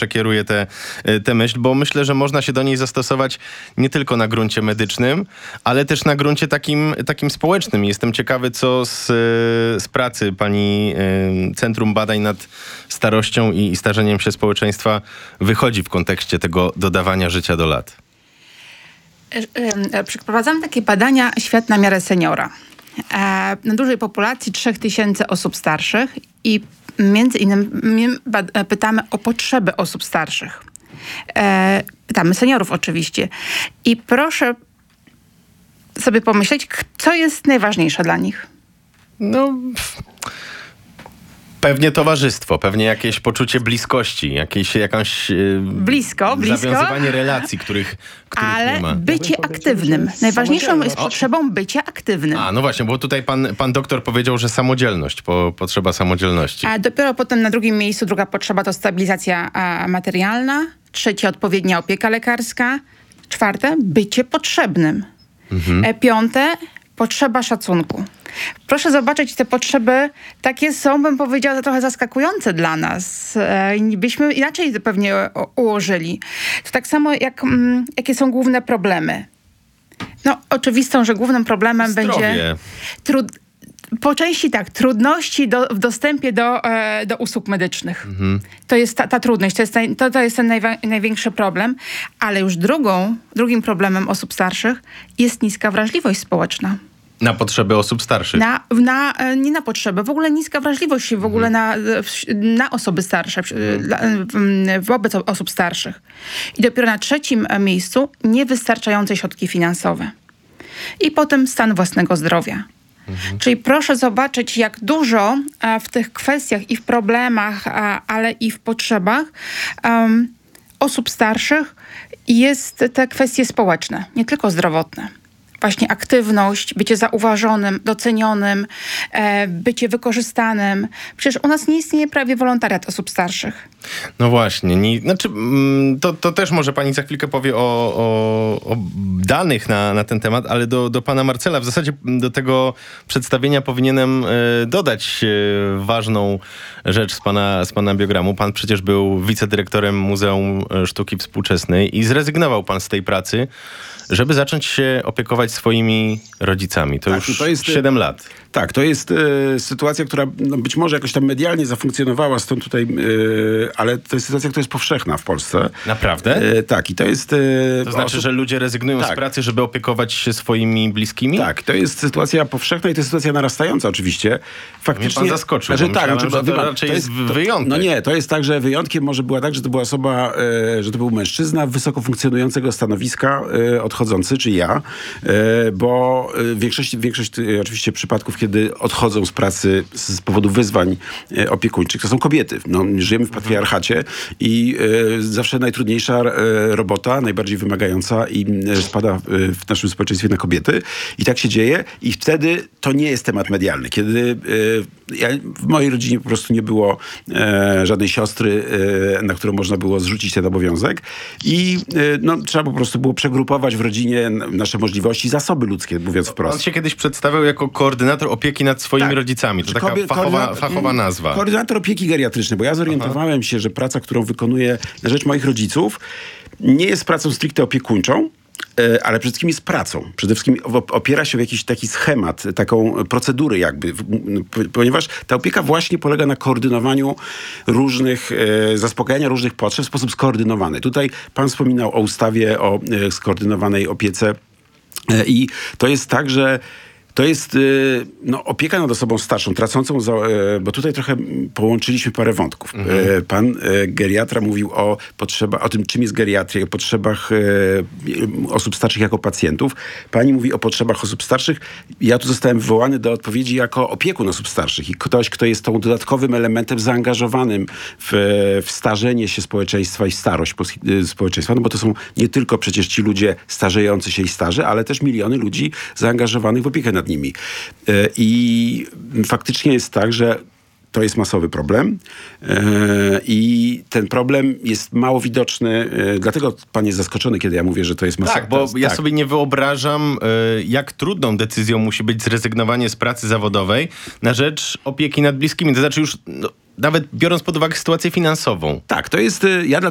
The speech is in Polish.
przekieruję tę myśl, bo myślę, że można się do niej zastosować nie tylko na gruncie medycznym, ale też na gruncie takim społecznym. Jestem ciekawy, co z pracy pani Centrum Badań nad Starością i Starzeniem się Społeczeństwa wychodzi w kontekście tego dodawania życia do lat. Przeprowadzamy takie badania Świat na miarę seniora. Na dużej populacji 3000 osób starszych i między innymi pytamy o potrzeby osób starszych. Pytamy seniorów oczywiście. I proszę sobie pomyśleć, co jest najważniejsze dla nich. No, pewnie towarzystwo, pewnie jakieś poczucie bliskości, jakąś blisko, zawiązywanie relacji, których ale nie ma. bycie aktywnym. Najważniejszą jest potrzebą bycia aktywnym. No właśnie, bo tutaj pan doktor powiedział, że samodzielność, potrzeba samodzielności. A dopiero potem na drugim miejscu druga potrzeba to stabilizacja materialna, trzecia odpowiednia opieka lekarska, czwarte bycie potrzebnym. Piąte potrzeba szacunku. Proszę zobaczyć, te potrzeby takie są, bym powiedziała, trochę zaskakujące dla nas. Byśmy inaczej pewnie ułożyli. To tak samo jakie są główne problemy. No, oczywistą, że głównym problemem Zdrowie. będzie po części tak, trudności w dostępie do usług medycznych. To jest ta trudność, to jest ten największy problem, ale już drugim problemem osób starszych jest niska wrażliwość społeczna. Na potrzeby osób starszych. Nie na potrzeby, w ogóle niska wrażliwość w ogóle na osoby starsze, wobec osób starszych. I dopiero na trzecim miejscu niewystarczające środki finansowe. I potem stan własnego zdrowia. Czyli proszę zobaczyć, jak dużo w tych kwestiach i w problemach, ale i w potrzebach osób starszych jest te kwestie społeczne, nie tylko zdrowotne. Właśnie aktywność, bycie zauważonym, docenionym, bycie wykorzystanym. Przecież u nas nie istnieje prawie wolontariat osób starszych. No właśnie. To też może pani za chwilkę powie o danych na ten temat, ale do pana Marcela w zasadzie do tego przedstawienia powinienem dodać ważną rzecz z pana biogramu. Pan przecież był wicedyrektorem Muzeum Sztuki Współczesnej i zrezygnował pan z tej pracy, żeby zacząć się opiekować swoimi rodzicami. To jest 7 lat. Tak, to jest sytuacja, która być może jakoś tam medialnie zafunkcjonowała, stąd tutaj, ale to jest sytuacja, która jest powszechna w Polsce. Naprawdę? Tak, i to jest... To znaczy, że ludzie rezygnują z pracy, żeby opiekować się swoimi bliskimi? Tak, to jest sytuacja powszechna i to jest sytuacja narastająca oczywiście. Faktycznie... Mnie pan zaskoczył, że to raczej jest wyjątek. No nie, to jest tak, że wyjątkiem może była tak, że to była osoba, że to był mężczyzna wysoko funkcjonującego stanowiska odchodzący, czyli ja, bo większość oczywiście przypadków, kiedy odchodzą z pracy z powodu wyzwań opiekuńczych, to są kobiety. No, żyjemy w patriarchacie i zawsze najtrudniejsza robota, najbardziej wymagająca i spada w naszym społeczeństwie na kobiety. I tak się dzieje i wtedy to nie jest temat medialny. Kiedy w mojej rodzinie po prostu nie było żadnej siostry, na którą można było zrzucić ten obowiązek i trzeba po prostu było przegrupować w rodzinie nasze możliwości, zasoby ludzkie, mówiąc wprost. On się kiedyś przedstawiał jako koordynator opieki nad swoimi rodzicami. To taka fachowa nazwa. Koordynator opieki geriatrycznej, bo ja zorientowałem się, że praca, którą wykonuję na rzecz moich rodziców, nie jest pracą stricte opiekuńczą, ale przede wszystkim jest pracą. Przede wszystkim opiera się w jakiś taki schemat, taką procedurę jakby, ponieważ ta opieka właśnie polega na koordynowaniu zaspokajania różnych potrzeb w sposób skoordynowany. Tutaj pan wspominał o ustawie o skoordynowanej opiece i to jest tak, że to jest opieka nad osobą starszą, tracącą, bo tutaj trochę połączyliśmy parę wątków. Pan geriatra mówił o tym, czym jest geriatria, o potrzebach osób starszych jako pacjentów. Pani mówi o potrzebach osób starszych. Ja tu zostałem wywołany do odpowiedzi jako opiekun osób starszych i ktoś, kto jest tą dodatkowym elementem zaangażowanym w starzenie się społeczeństwa i starość społeczeństwa, no bo to są nie tylko przecież ci ludzie starzejący się i starzy, ale też miliony ludzi zaangażowanych w opiekę nad nimi. I faktycznie jest tak, że to jest masowy problem i ten problem jest mało widoczny. Dlatego pan jest zaskoczony, kiedy ja mówię, że to jest masowy. Tak, bo ja sobie nie wyobrażam, jak trudną decyzją musi być zrezygnowanie z pracy zawodowej na rzecz opieki nad bliskimi. To znaczy już nawet biorąc pod uwagę sytuację finansową. Tak, to jest...